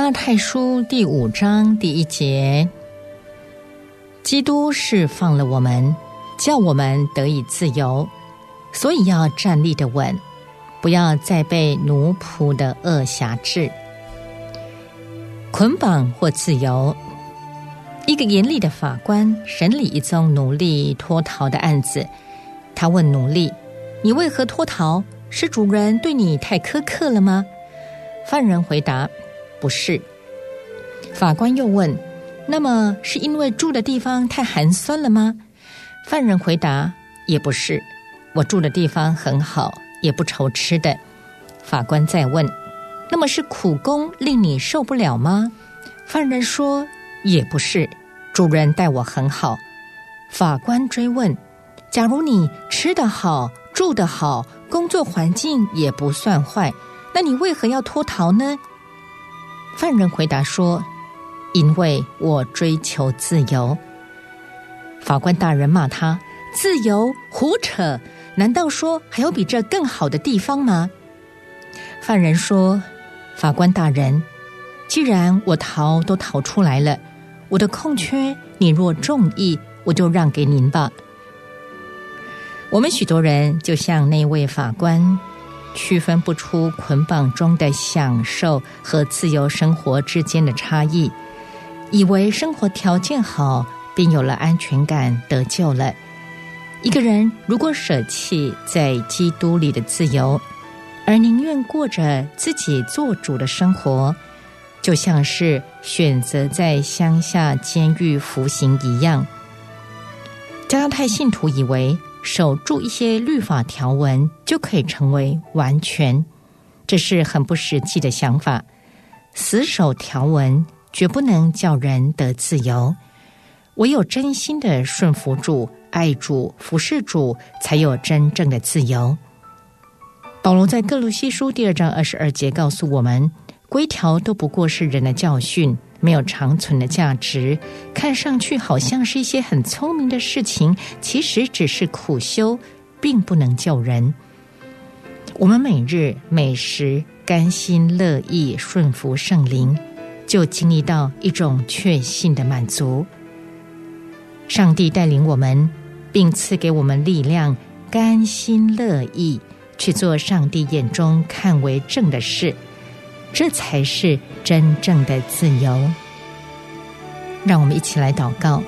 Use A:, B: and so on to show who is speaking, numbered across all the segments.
A: 拉太书第5章第1节，基督释放了我们，叫我们得以自由，所以要站立得稳，不要再被奴仆的恶辖制、捆绑或自由。一个严厉的法官审理一宗奴隶脱逃的案子，他问奴隶：“你为何脱逃？是主人对你太苛刻了吗？”犯人回答：“不是。”法官又问：“那么是因为住的地方太寒酸了吗？”犯人回答：“也不是，我住的地方很好，也不愁吃的。”法官再问：“那么是苦工令你受不了吗？”犯人说：“也不是，主人待我很好。”法官追问：“假如你吃得好，住得好，工作环境也不算坏，那你为何要脱逃呢？”犯人回答说：“因为我追求自由。”法官大人骂他：“自由？胡扯！难道说还有比这更好的地方吗？”犯人说：“法官大人，既然我逃都逃出来了，我的空缺你若中意，我就让给您吧。”我们许多人就像那位法官，区分不出捆绑中的享受和自由生活之间的差异，以为生活条件好便有了安全感，得救了。一个人如果舍弃在基督里的自由，而宁愿过着自己做主的生活，就像是选择在乡下监狱服刑一样。加拉太信徒以为守住一些律法条文就可以成为完全，这是很不实际的想法。死守条文绝不能叫人得自由，唯有真心的顺服主、爱主、服侍主，才有真正的自由。保罗在哥罗西书第2章22节告诉我们，规条都不过是人的教训，没有长存的价值，看上去好像是一些很聪明的事情，其实只是苦修，并不能救人。我们每日每时甘心乐意顺服圣灵，就经历到一种确信的满足。上帝带领我们，并赐给我们力量，甘心乐意去做上帝眼中看为正的事，这才是真正的自由。让我们一起来祷告。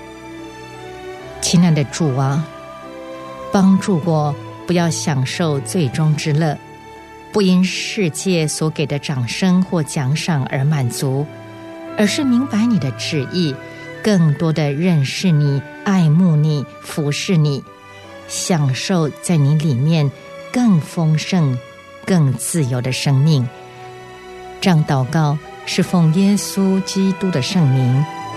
A: 亲爱的主啊，帮助我不要享受最终之乐，不因世界所给的掌声或奖赏而满足，而是明白你的旨意，更多的认识你、爱慕你、服侍你，享受在你里面更丰盛、更自由的生命。这样祷告是奉耶稣基督的圣名，